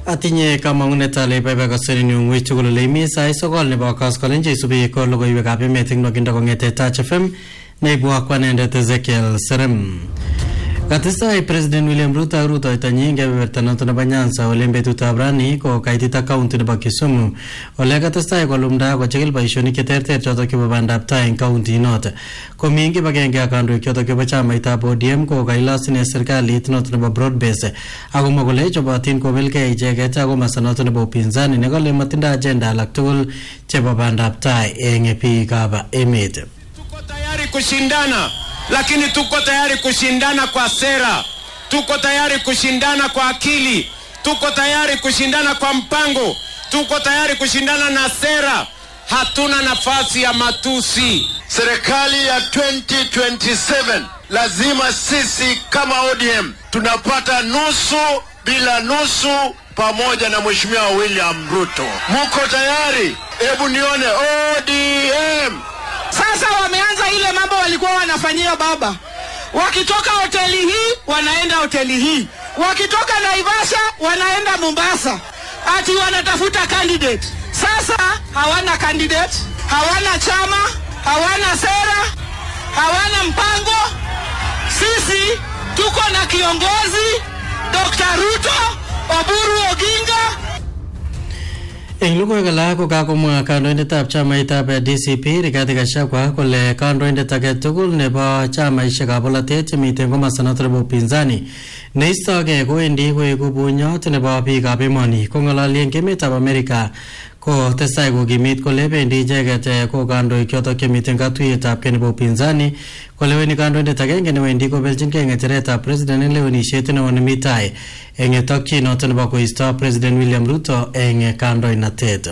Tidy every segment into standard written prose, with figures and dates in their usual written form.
Atinye kamang'unet ale baibai kasarinu ng'wech tugul ole imi sait sokol nebo koskolen cheisubi ko logoiwekab emet eng nwakindo kong'ete Touch FM neibu akwanendet Ezekiel Serem. Katestai President William Ruto ak rutoitonyi eng kebeberta noto nebo Nyanza ole betutab rani ko kaitita county nebo Kisumu ole katestai kolumda kochigil boisionik cheterter chotok chebo bandab tai eng county noto. Komi eng kibagenge ak kandoik chotok chebo chamaitab ODM ko kailos ine serikalit noto nebo broad base akomwa kole chobotin kobelgei icheket ako masa noto nebo upinzani nekole matindoi agenda alak tugul chebo bandab tai eng biikab emet. Tuko tayari kushindana, lakini tuko tayari kushindana kwa sera, tuko tayari kushindana kwa akili, tuko tayari kushindana kwa mpango, tuko tayari kushindana na sera. Hatuna nafasi ya matusi. Serikali ya 2027 lazima sisi kama ODM tunapata nusu bila nusu pamoja na Mheshimiwa William Ruto. Muko tayari? Hebu nione ODM. Sasa wameanza ile mambo walikuwa wanafanyia baba. Wakitoka hoteli hii, wanaenda hoteli hii. Wakitoka Naivasha, wanaenda Mombasa. Ati wanatafuta candidate. Sasa hawana candidate, hawana chama, hawana sera, hawana mpango. Sisi tuko na kiongozi Dr. Ruto, Oburu Oginga. Eng logoiwek alak ko kakomwa kandoindetab chamaitab DCP Rigathi Gachagua kole kandoindet age tugul nebo chamaisiekab bolatet chemiten komasta noto nebo upinzani neistogei kowendi koeku bunyot nebo biikab emoni. Kong'ololi eng emetab Amerika ko testai kokimit kole bendi icheket ko kandoik chotok chemiten katuiyetab kei nebo upinzani koleweni kandoindet agenge newendi kobeljingei ng'echeretab president eng lewenisiet neo nemi tai eng tokyin noto nebo koisto President William Ruto eng kandoinatet.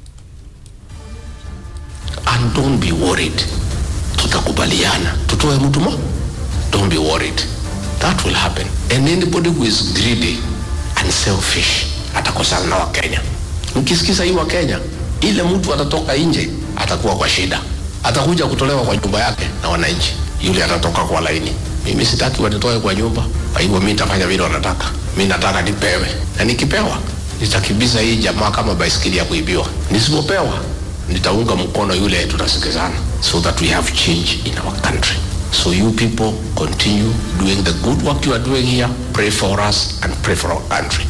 And don't be worried. Tutakubaliana. Tutoe mtu mo? Don't be worried. That will happen. And anybody who is greedy and selfish atakosana na Wakenya. Ukisikiza hii Wakenya, ile mtu atatoka nje atakuwa kwa shida. Atakuja kutolewa kwa nyumba yake na wananchi. Yule atatoka kwa laini. Mimi sitaki wanitoe kwa nyumba. Kwa hivyo mimi nitafanya vile wanataka. Mimi nataka nipewe. Na nikipewa, nitakimbiza hii jamaa kama baisikeli ya kuibiwa. Nisipopewa, nitaunga mkono yule tunasikizana. So that we have change in our country. So you people continue doing the good work you are doing here. Pray for us and pray for our country.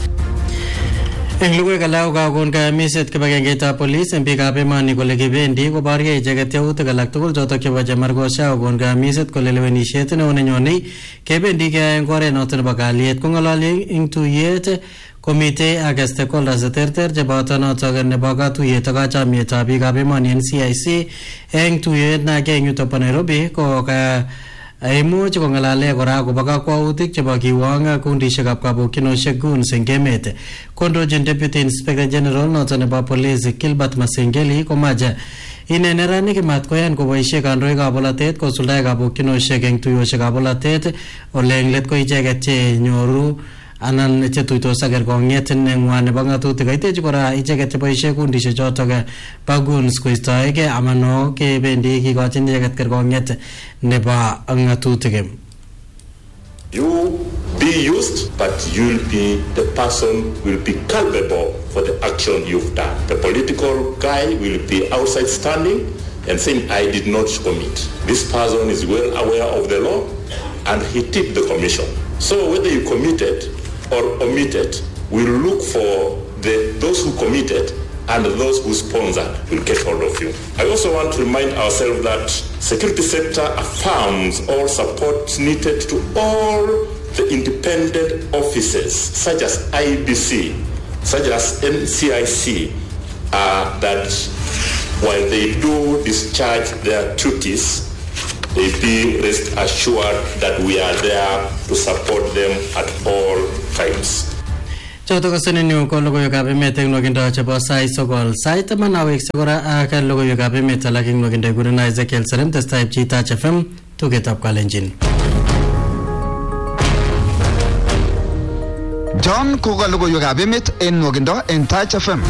Eng logoiwek alak kokakon kayamiset kibagengeitab polis eng biikab emoni kole kibendi koborgei icheket yautik alak tugul chotok chebo chemargosiek kokon kayamiset kole lewenisiet neo nenyonei kebendi keyai eng oret noto nebo kalyet. Kong'ololi eng tuyet komitei ak stakeholders terter cheboto notok nebo katuyet ak kachomietab biikab emoni NCIC eng tuyet nake eng yutok bo Nairobi ko imuch kong'alale kora akobo kakwautik chebo kiwong kundisiekab kabokyinosiek goons eng emet. Kondochin Deputy Inspector General noto nebo Police Gilbert Masengeli komache ine neranik matkoyan koboisie kandoikab bolatet kosuldae kabokyinosiek eng tuyosiekab bolatet ole eng let ko icheket che nyoru anan chetuitos ak kerkong'et neng'wan nebo ng'atutik. Kaitechi kora icheket cheboisie kundisiek chotok bo goons koistoegei amano kebendi kikochin icheket kerkong'et nebo ng'atutik. You be used, but you'll be the person will be culpable for the action you've done. The political guy will be outside standing and saying, I did not commit. This person is well aware of the law and he tipped the commission. So whether you committed or omitted, we'll look for those who committed and those who sponsored will get hold of you. I also want to remind ourselves that security sector affirms all support needed to all the independent offices such as IBC, such as NCIC, that while they do discharge their duties, they be rest assured that we are there to support them at all times. Choto kasenenyu ko logoiwekab emet eng nwakindo chebo sait sokol. Sait taman awekse kora ak logoiwekab emet alak eng nwakindo igurena Ezekiel Serem testai pchi Touch FM tugetab Kalenjin. John ko logoiwekab emet eng nwakindo eng Touch FM.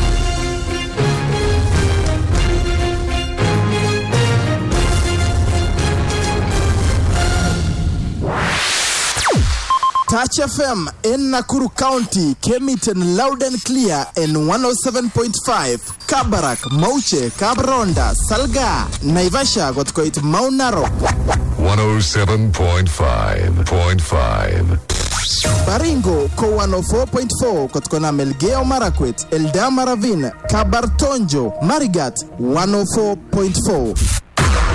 Touch FM in Nakuru County came it in loud and clear in 107.5. Kabarak, Mauche, Kabronda, Salga, Naivasha got quite Mount Narok. 107.5. Baringo ko 104.4 kotkona Melgeo Marakwet, Eldama Ravine, Kabartonjo, Marigat 104.4.